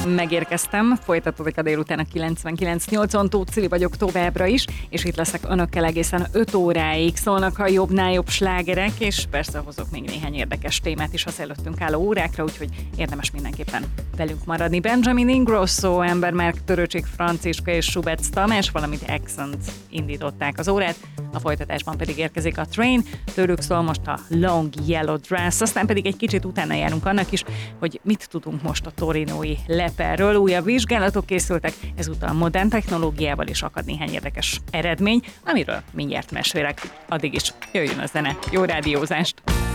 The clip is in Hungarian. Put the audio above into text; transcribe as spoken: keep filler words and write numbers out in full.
Megérkeztem, folytatódik a délután a kilencvenkilenc nyolcon, Tóth Cili vagyok továbbra is, és itt leszek önökkel egészen öt óráig. Szólnak a jobbnál jobb slágerek, és persze hozok még néhány érdekes témát is az előttünk álló órákra, úgyhogy érdemes mindenképpen velünk maradni. Benjamin Ingrosso, Embermárk, Törőcsik Franciska és Subetz Tamás, valamint Accent indították az órát, a folytatásban pedig érkezik a Train, tőlük szól most a Long Yellow Dress, aztán pedig egy kicsit utána járunk annak is, hogy mit tudunk most a torinói leperről. Újabb vizsgálatok készültek, ezúttal modern technológiával is akad néhány érdekes eredmény, amiről mindjárt mesélek. Addig is jöjjön a zene. Jó rádiózást!